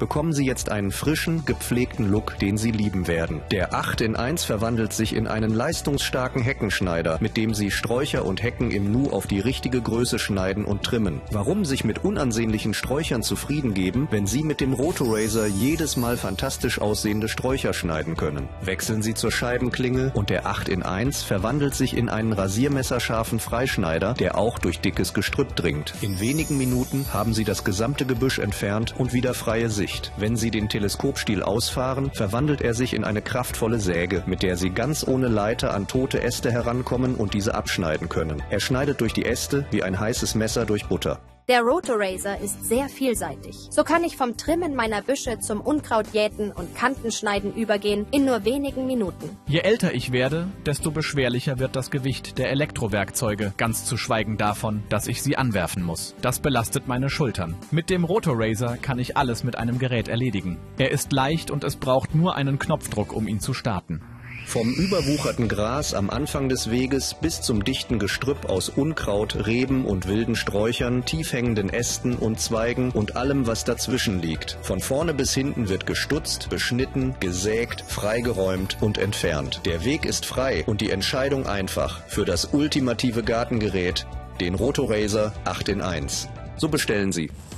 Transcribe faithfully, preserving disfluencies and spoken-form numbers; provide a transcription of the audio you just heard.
bekommen Sie jetzt einen frischen, gepflegten Look, den Sie lieben werden. Der acht in eins verwandelt sich in einen leistungsstarken Heckenschneider, mit dem Sie Sträucher und Hecken im Nu auf die richtige Größe schneiden und trimmen. Warum sich mit unansehnlichen Sträuchern zufrieden geben, wenn Sie mit dem Rotorazer jedes Mal fantastisch aussehende Sträucher schneiden können? Wechseln Sie zur Scheibenklinge und der acht in eins verwandelt sich in einen rasiermesserscharfen Freischneider, der auch durch dickes Gestrüpp dringt. In wenigen Minuten haben Sie das gesamte Gebüsch entfernt und wieder freie Sicht. Wenn Sie den Teleskopstiel ausfahren, verwandelt er sich in eine kraftvolle Säge, mit der Sie ganz ohne Leiter an tote Äste herankommen und diese abschneiden können. Er schneidet durch die Äste wie ein heißes Messer durch Butter. Der Rotorazer ist sehr vielseitig. So kann ich vom Trimmen meiner Büsche zum Unkrautjäten und Kantenschneiden übergehen in nur wenigen Minuten. Je älter ich werde, desto beschwerlicher wird das Gewicht der Elektrowerkzeuge, ganz zu schweigen davon, dass ich sie anwerfen muss. Das belastet meine Schultern. Mit dem Rotorazer kann ich alles mit einem Gerät erledigen. Er ist leicht und es braucht nur einen Knopfdruck, um ihn zu starten. Vom überwucherten Gras am Anfang des Weges bis zum dichten Gestrüpp aus Unkraut, Reben und wilden Sträuchern, tief hängenden Ästen und Zweigen und allem, was dazwischen liegt. Von vorne bis hinten wird gestutzt, beschnitten, gesägt, freigeräumt und entfernt. Der Weg ist frei und die Entscheidung einfach für das ultimative Gartengerät, den Rotorazer acht in eins. So bestellen Sie.